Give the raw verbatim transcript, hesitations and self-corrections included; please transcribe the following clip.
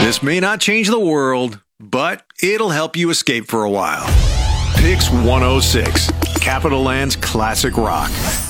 This may not change the world, but it'll help you escape for a while. Pix one oh six, Capital Land's classic rock.